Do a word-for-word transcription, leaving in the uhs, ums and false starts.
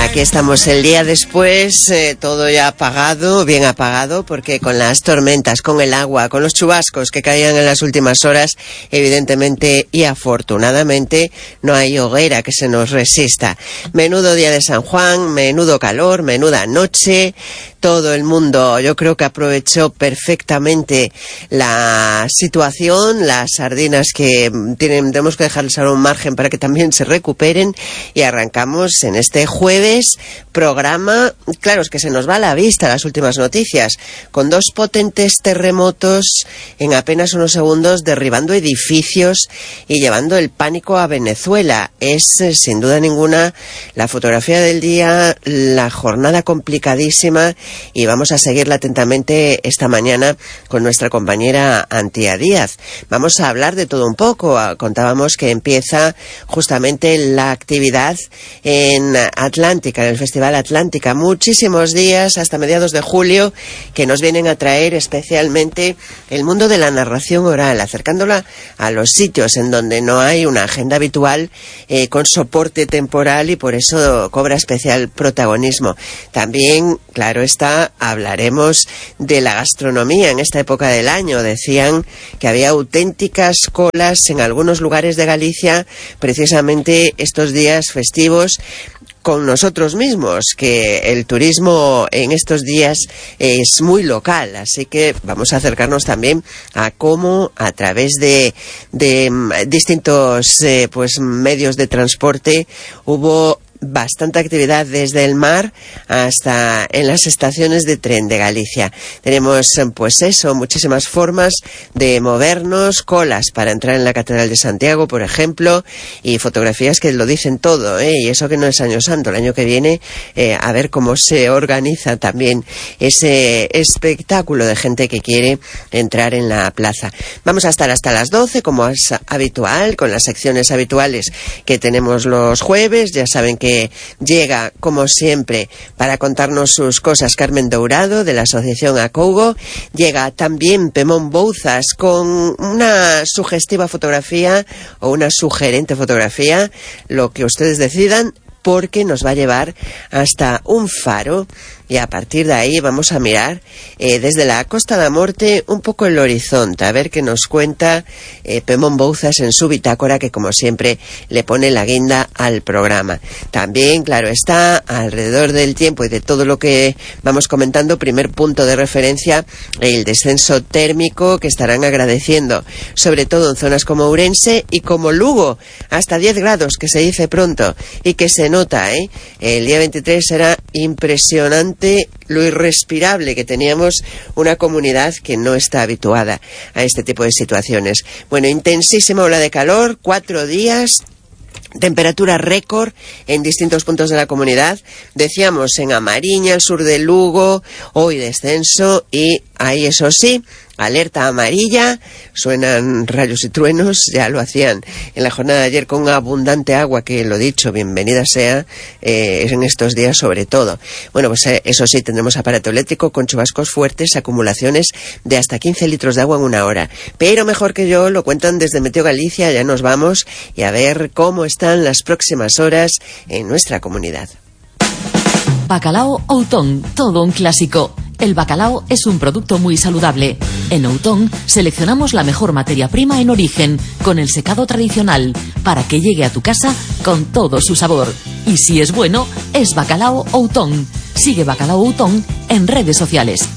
Aquí estamos el día después, eh, todo ya apagado, bien apagado, porque con las tormentas, con el agua, con los chubascos que caían en las últimas horas, evidentemente y afortunadamente no hay hoguera que se nos resista. Menudo día de San Juan, menudo calor, menuda noche. Todo el mundo, yo creo que aprovechó perfectamente la situación, las sardinas que tienen, tenemos que dejarles ahora un margen para que también se recuperen, y arrancamos en este jueves programa. Claro, es que se nos va a la vista las últimas noticias, con dos potentes terremotos en apenas unos segundos derribando edificios y llevando el pánico a Venezuela. Es sin duda ninguna la fotografía del día, la jornada complicadísima, y vamos a seguirla atentamente esta mañana con nuestra compañera Antía Díaz. Vamos a hablar de todo un poco. Contábamos que empieza justamente la actividad en Atlántica, en el Festival Atlántica. Muchísimos días hasta mediados de julio que nos vienen a traer especialmente el mundo de la narración oral, acercándola a los sitios en donde no hay una agenda habitual eh, con soporte temporal, y por eso cobra especial protagonismo. También, claro está, hablaremos de la gastronomía en esta época del año. Decían que había auténticas colas en algunos lugares de Galicia precisamente estos días festivos, con nosotros mismos, que el turismo en estos días es muy local, así que vamos a acercarnos también a cómo a través de, de distintos eh, pues medios de transporte hubo bastante actividad desde el mar hasta en las estaciones de tren de Galicia. Tenemos pues eso, muchísimas formas de movernos, colas para entrar en la Catedral de Santiago, por ejemplo, y fotografías que lo dicen todo, ¿eh? Y eso que no es Año Santo, el año que viene eh, a ver cómo se organiza también ese espectáculo de gente que quiere entrar en la plaza. Vamos a estar hasta las doce, como es habitual, con las secciones habituales que tenemos los jueves. Ya saben que Que llega, como siempre, para contarnos sus cosas Carmen Dourado, de la Asociación Acougo. Llega también Pemón Bouzas con una sugestiva fotografía o una sugerente fotografía, lo que ustedes decidan, porque nos va a llevar hasta un faro, y a partir de ahí vamos a mirar eh, desde la Costa da Morte un poco el horizonte, a ver qué nos cuenta eh, Pemón Bouzas en su bitácora, que como siempre le pone la guinda al programa. También, claro está, alrededor del tiempo y de todo lo que vamos comentando, primer punto de referencia, el descenso térmico que estarán agradeciendo, sobre todo en zonas como Ourense y como Lugo, hasta diez grados, que se dice pronto y que se nota, ¿eh? El día veintitrés será impresionante lo irrespirable que teníamos, una comunidad que no está habituada a este tipo de situaciones. Bueno, intensísima ola de calor, cuatro días, temperatura récord en distintos puntos de la comunidad. Decíamos en Amariña, el sur de Lugo, hoy descenso, y ahí eso sí, alerta amarilla, suenan rayos y truenos, ya lo hacían en la jornada de ayer con abundante agua, que lo dicho, bienvenida sea eh, en estos días sobre todo. Bueno, pues eh, eso sí, tendremos aparato eléctrico con chubascos fuertes, acumulaciones de hasta quince litros de agua en una hora. Pero mejor que yo lo cuentan desde Meteo Galicia. Ya nos vamos y a ver cómo están las próximas horas en nuestra comunidad. Bacalao Outón, todo un clásico. El bacalao es un producto muy saludable. En Outón seleccionamos la mejor materia prima en origen, con el secado tradicional, para que llegue a tu casa con todo su sabor. Y si es bueno, es Bacalao Outón. Sigue Bacalao Outón en redes sociales.